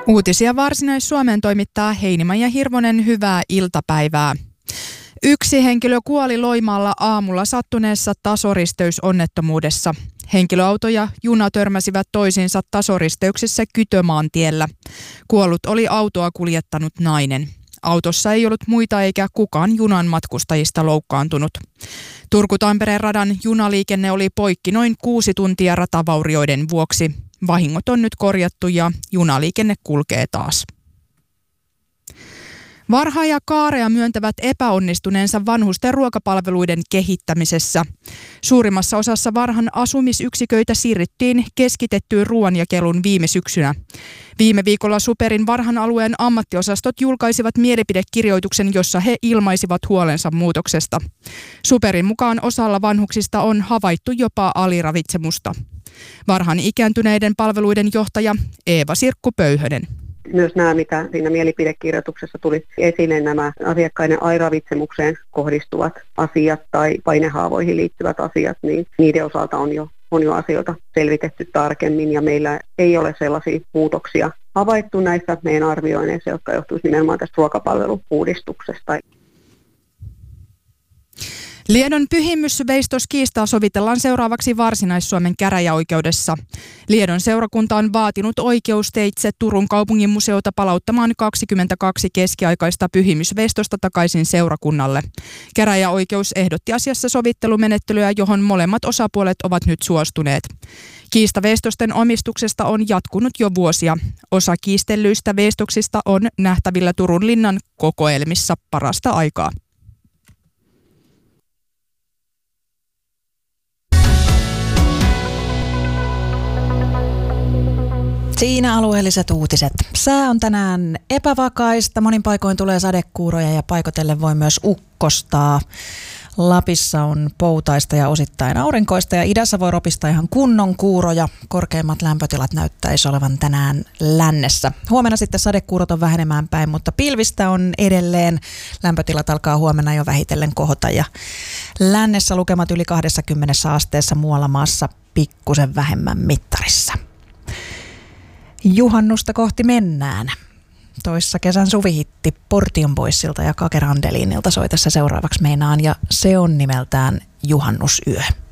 Uutisia Varsinais-Suomeen toimittaa Heinimaija Hirvonen, hyvää iltapäivää. Yksi henkilö kuoli Loimaalla aamulla sattuneessa tasoristeysonnettomuudessa. Henkilöauto ja juna törmäsivät toisiinsa tasoristeyksessä Kytömaantiellä. Kuollut oli autoa kuljettanut nainen. Autossa ei ollut muita eikä kukaan junan matkustajista loukkaantunut. Turku-Tampereen radan junaliikenne oli poikki noin 6 tuntia ratavaurioiden vuoksi. Vahingot on nyt korjattu ja junaliikenne kulkee taas. Varha ja Kaarea myöntävät epäonnistuneensa vanhusten ruokapalveluiden kehittämisessä. Suurimmassa osassa Varhan asumisyksiköitä siirryttiin keskitettyyn ruoanjakeluun viime syksynä. Viime viikolla Superin Varhan alueen ammattiosastot julkaisivat mielipidekirjoituksen, jossa he ilmaisivat huolensa muutoksesta. Superin mukaan osalla vanhuksista on havaittu jopa aliravitsemusta. Varhan ikääntyneiden palveluiden johtaja Eeva Sirkku-Pöyhönen. Myös nämä, mitä siinä mielipidekirjoituksessa tuli esille, nämä asiakkaiden aliravitsemukseen kohdistuvat asiat tai painehaavoihin liittyvät asiat, niin niiden osalta on jo asioita selvitetty tarkemmin ja meillä ei ole sellaisia muutoksia havaittu näissä meidän arvioinneissa, jotka johtuisivat nimenomaan tästä ruokapalvelu-uudistuksesta. Liedon pyhimysveistoskiistaa sovitellaan seuraavaksi Varsinais-Suomen käräjäoikeudessa. Liedon seurakunta on vaatinut oikeusteitse Turun kaupunginmuseota palauttamaan 22 keskiaikaista pyhimysveistosta takaisin seurakunnalle. Käräjäoikeus ehdotti asiassa sovittelumenettelyä, johon molemmat osapuolet ovat nyt suostuneet. Kiista veistosten omistuksesta on jatkunut jo vuosia. Osa kiistellyistä veistoksista on nähtävillä Turun linnan kokoelmissa parasta aikaa. Siinä alueelliset uutiset. Sää on tänään epävakaista, monin paikoin tulee sadekuuroja ja paikotellen voi myös ukkostaa. Lapissa on poutaista ja osittain aurinkoista ja idässä voi ropistaa ihan kunnon kuuroja. Korkeimmat lämpötilat näyttäisi olevan tänään lännessä. Huomenna sitten sadekuurot on vähenemään päin, mutta pilvistä on edelleen. Lämpötilat alkaa huomenna jo vähitellen kohota ja lännessä lukemat yli 20 asteessa, muualla maassa pikkusen vähemmän mittarissa. Juhannusta kohti mennään. Toissa kesän suvihitti Portion Boysilta ja Kake Randelinilta soi tässä seuraavaksi meinaan ja se on nimeltään Juhannusyö.